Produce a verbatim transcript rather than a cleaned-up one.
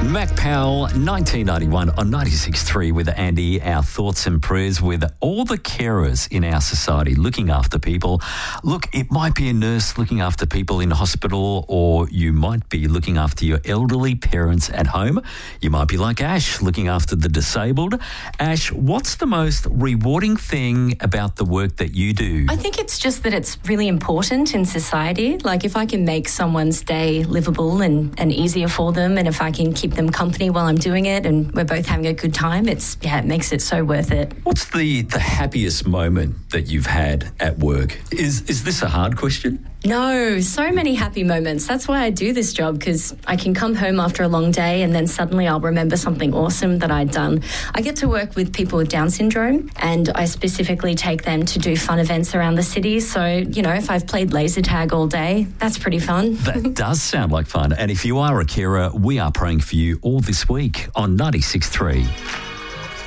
Mac Powell, nineteen ninety-one on ninety-six point three with Andy. Our thoughts and prayers with all the carers in our society looking after people. Look, it might be a nurse looking after people in hospital, or you might be looking after your elderly parents at home. You might be like Ash, looking after the disabled. Ash, what's the most rewarding thing about the work that you do? I think it's just that it's really important in society. Like if I can make someone's day livable and, and easier for them, and if I can keep them company while I'm doing it and we're both having a good time, it's yeah, it makes it so worth it. What's the, the happiest moment that you've had at work? Is is this a hard question? No, so many happy moments. That's why I do this job, because I can come home after a long day and then suddenly I'll remember something awesome that I'd done. I get to work with people with Down syndrome, and I specifically take them to do fun events around the city. So, you know, if I've played laser tag all day, that's pretty fun. That does sound like fun. And if you are a carer, we are praying for you all this week on ninety-six point three.